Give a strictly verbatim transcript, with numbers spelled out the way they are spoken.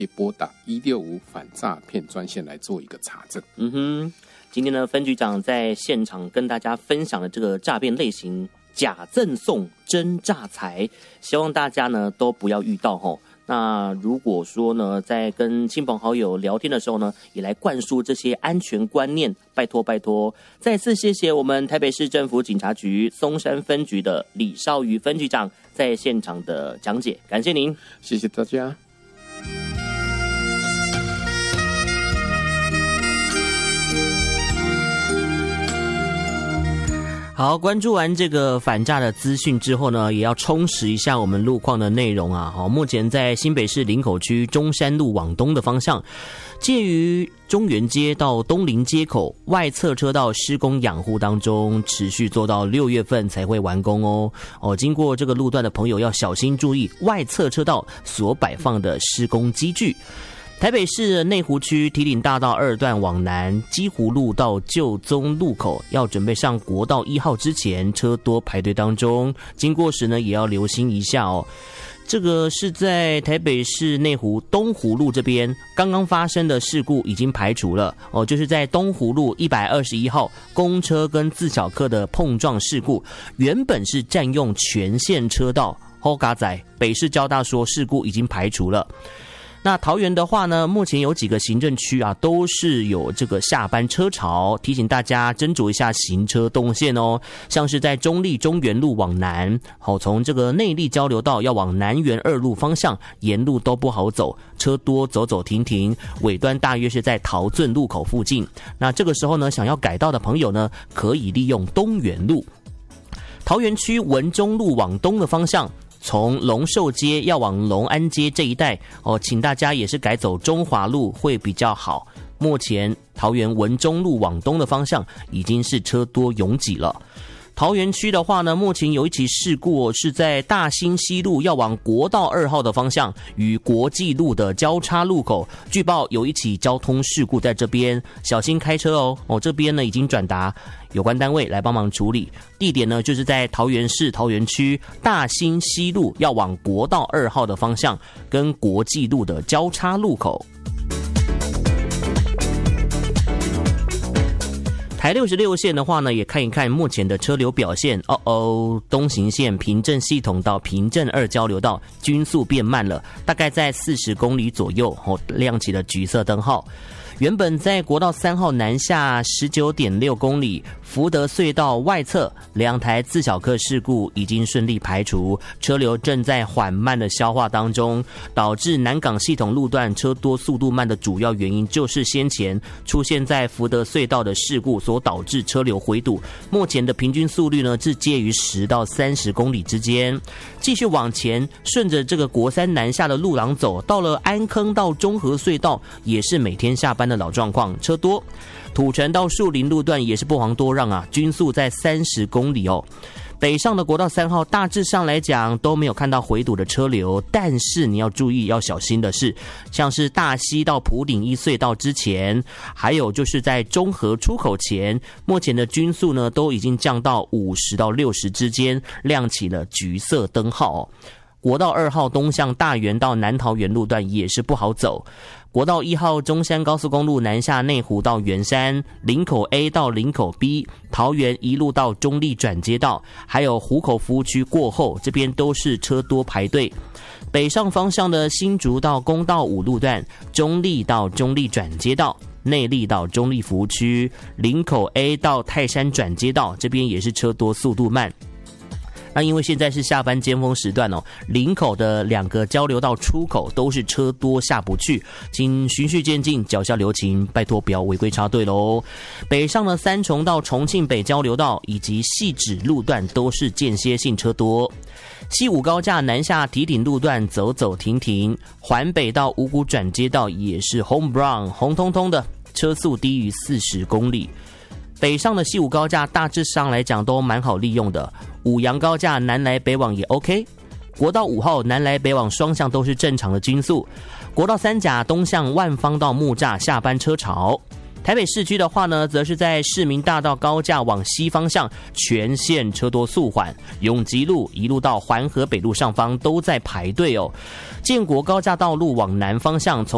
可以拨打一六五反诈骗专线来做一个查证。 嗯哼，今天呢，分局长在现场跟大家分享的这个诈骗类型，假赠送真诈财，希望大家呢都不要遇到吼。那如果说呢，在跟亲朋好友聊天的时候呢，也来灌输这些安全观念，拜托拜托。再次谢谢我们台北市政府警察局松山分局的李少瑜分局长在现场的讲解，感谢您， 谢谢大家。 好，关注完这个反诈的资讯之后呢，也要充实一下我们路况的内容啊。好，目前在新北市林口区中山路往东的方向，介于中原街到东林街口外侧车道施工养护当中，持续做到六月份才会完工哦。哦，经过这个路段的朋友要小心注意外侧车道所摆放的施工机具。台北市内湖区堤顶大道二段往南，基湖路到旧宗路口，要准备上国道一号之前，车多排队当中，经过时呢也要留心一下哦。这个是在台北市内湖东湖路这边刚刚发生的事故已经排除了哦，就是在东湖路一百二十一号公车跟自小客的碰撞事故，原本是占用全线车道，后嘎仔北市交大说事故已经排除了。那桃园的话呢，目前有几个行政区啊，都是有这个下班车潮，提醒大家斟酌一下行车动线哦。像是在中坜中原路往南，好，从这个内坜交流道要往南园二路方向，沿路都不好走，车多走走停停，尾端大约是在桃圳路口附近。那这个时候呢，想要改道的朋友呢，可以利用东园路。桃园区文中路往东的方向，从龙寿街要往龙安街这一带哦，请大家也是改走中华路会比较好。目前桃园文中路往东的方向已经是车多拥挤了。桃园区的话呢，目前有一起事故、哦、是在大兴西路要往国道二号的方向与国际路的交叉路口，据报有一起交通事故在这边，小心开车哦。哦，这边呢已经转达有关单位来帮忙处理，地点呢就是在桃园市桃园区大兴西路要往国道二号的方向跟国际路的交叉路口。台六十六线的话呢，也看一看目前的车流表现。哦哦，东行线平镇系统到平镇二交流道均速变慢了，大概在四十公里左右，哦，亮起了橘色灯号。原本在国道三号南下 十九点六公里，福德隧道外侧两台自小客事故已经顺利排除，车流正在缓慢的消化当中，导致南港系统路段车多速度慢的主要原因就是先前出现在福德隧道的事故所导致车流回堵，目前的平均速率呢是介于十到三十公里之间。继续往前，顺着这个国三南下的路廊走，到了安坑到中和隧道，也是每天下班的老状况，车多。土城到树林路段也是不遑多让啊，均速在三十公里哦。北上的国道三号大致上来讲都没有看到回堵的车流，但是你要注意要小心的是，像是大溪到埔顶一隧道之前，还有就是在中和出口前，目前的均速呢都已经降到五十到六十之间，亮起了橘色灯号哦。国道二号东向大园到南桃园路段也是不好走。国道一号中山高速公路南下内湖到圆山，林口 A 到林口 B， 桃园一路到中坜转接道，还有湖口服务区过后，这边都是车多排队。北上方向的新竹到公道五路段，中坜到中坜转接道，内坜到中坜服务区，林口 A 到泰山转接道，这边也是车多速度慢。那因为现在是下班尖峰时段哦，林口的两个交流道出口都是车多下不去，请循序渐进，脚下留情，拜托不要违规插队喽。北上的三重到重庆北交流道以及汐止路段都是间歇性车多。西武高架南下堤顶路段走走停停，环北到五股转接道也是 home run 红彤彤的，车速低于四十公里。北上的西武高架大致上来讲都蛮好利用的，五杨高架南来北往也 OK， 国道五号南来北往双向都是正常的均速，国道三甲东向万方到木栅下班车潮。台北市区的话呢，则是在市民大道高架往西方向全线车多速缓，永吉路一路到环河北路上方都在排队哦。建国高架道路往南方向从